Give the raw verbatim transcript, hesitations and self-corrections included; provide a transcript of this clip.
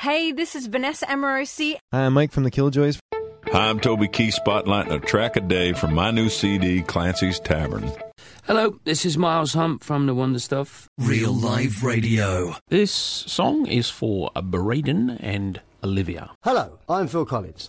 Hey, this is Vanessa Amorosi. Hi, I'm Mike from the Killjoys. Hi, I'm Toby Keith, spotlighting a track a day from my new C D, Clancy's Tavern. Hello, this is Miles Hump from The Wonder Stuff. Real Live Radio. This song is for Braden and Olivia. Hello, I'm Phil Collins.